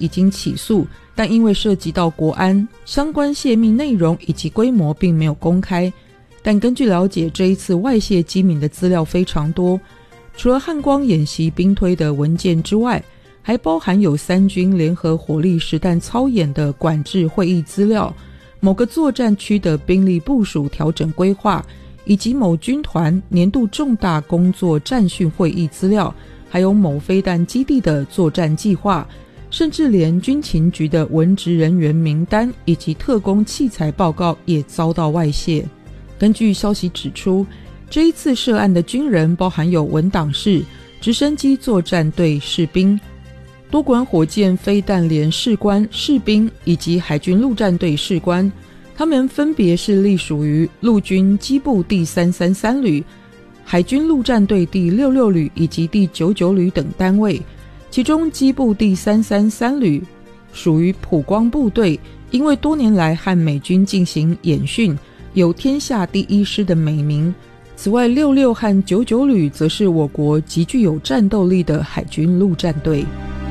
已经起诉，但因为涉及到国安，相关泄密内容以及规模并没有公开。但根据了解，这一次外泄机敏的资料非常多，除了汉光演习兵推的文件之外，还包含有三军联合火力实弹操演的管制会议资料，某个作战区的兵力部署调整规划，以及某军团年度重大工作战训会议资料，还有某飞弹基地的作战计划，甚至连军情局的文职人员名单以及特工器材报告也遭到外泄。根据消息指出，这一次涉案的军人包含有文档士、直升机作战队士兵、多管火箭飞弹连士官、士兵以及海军陆战队士官，他们分别是隶属于陆军机部第333旅、海军陆战队第66旅以及第99旅等单位。其中机部第333旅属于普光部队，因为多年来和美军进行演训，有天下第一师的美名。此外，66和99旅则是我国极具有战斗力的海军陆战队。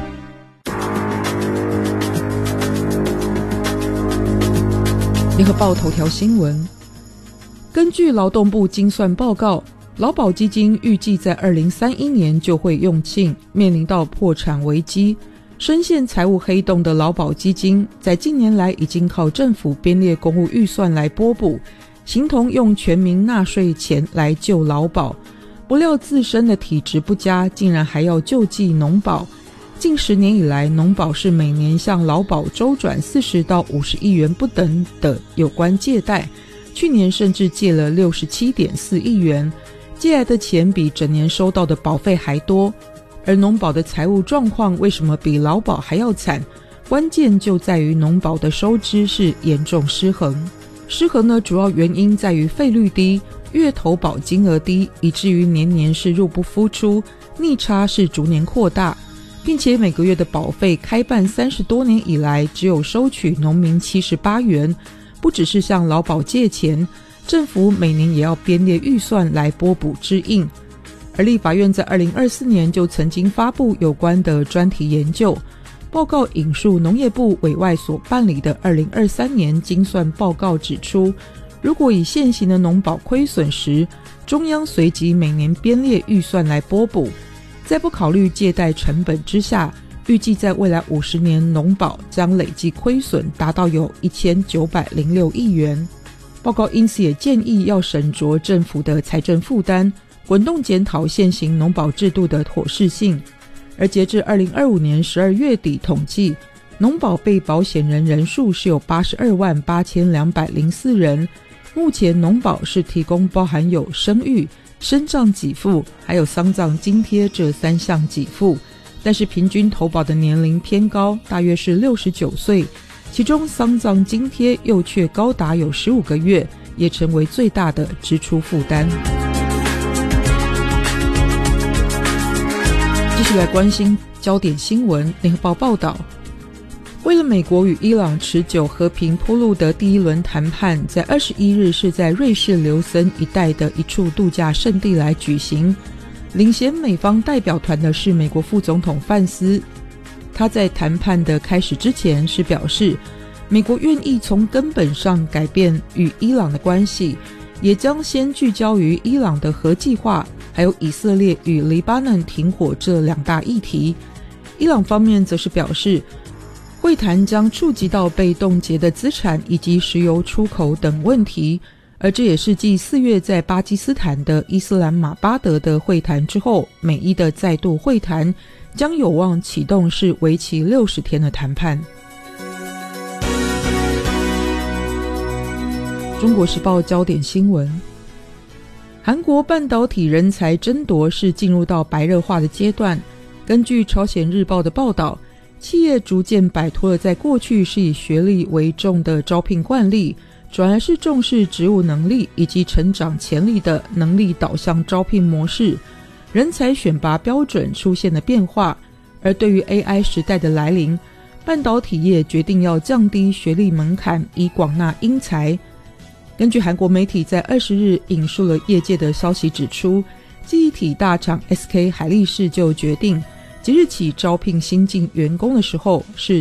联合报头条新闻，根据劳动部精算报告，劳保基金预计在2031年就会用罄，面临到破产危机。深陷财务黑洞的劳保基金，在近年来已经靠政府编列公务预算来拨补，形同用全民纳税钱来救劳保。不料自身的体质不佳，竟然还要救济农保。近10年以来，农保是每年向劳保周转40到50亿元不等的有关借贷，去年甚至借了67.4亿元，借来的钱比整年收到的保费还多。而农保的财务状况为什么比劳保还要惨？关键就在于农保的收支是严重失衡。失衡呢，主要原因在于费率低，月投保金额低，以至于年年是入不敷出，逆差是逐年扩大，并且每个月的保费开办30多年以来，只有收取农民78元。不只是向劳保借钱，政府每年也要编列预算来拨补支应。而立法院在2024年就曾经发布有关的专题研究报告，引述农业部委外所办理的2023年精算报告指出，如果以现行的农保亏损时，中央随即每年编列预算来拨补，在不考虑借贷成本之下，预计在未来50年农保将累计亏损达到有1906亿元。报告因此也建议要审酌政府的财政负担，滚动检讨现行农保制度的妥适性。而截至2025年12月底统计，农保被保险人人数是有828204人。目前农保是提供包含有生育、身障给付还有丧葬津贴这3项给付，但是平均投保的年龄偏高，大约是69岁，其中丧葬津贴又却高达有15个月，也成为最大的支出负担。继续来关心焦点新闻。联合报报道，为了美国与伊朗持久和平铺路的第一轮谈判，在21日是在瑞士琉森一带的一处度假胜地来举行。领衔美方代表团的是美国副总统范斯，他在谈判的开始之前是表示，美国愿意从根本上改变与伊朗的关系，也将先聚焦于伊朗的核计划，还有以色列与黎巴嫩停火这2大议题。伊朗方面则是表示，会谈将触及到被冻结的资产以及石油出口等问题，而这也是继4月在巴基斯坦的伊斯兰马巴德的会谈之后，美伊的再度会谈将有望启动是为期60天的谈判。中国时报焦点新闻，韩国半导体人才争夺是进入到白热化的阶段。根据朝鲜日报的报道，企业逐渐摆脱了在过去是以学历为重的招聘惯例，转而是重视职务能力以及成长潜力的能力导向招聘模式，人才选拔标准出现了变化。而对于 AI 时代的来临，半导体业决定要降低学历门槛，以广纳英才。根据韩国媒体在20日引述了业界的消息指出，记忆体大厂 SK 海力士就决定即日起招聘新进员工的时候，是